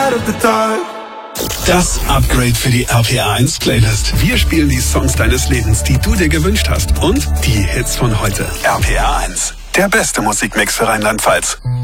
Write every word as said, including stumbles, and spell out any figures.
out of the dark. Das Upgrade für die R P R eins Playlist. Wir spielen die Songs deines Lebens, die du dir gewünscht hast. Und die Hits von heute. R P R eins, der beste Musikmix für Rheinland-Pfalz.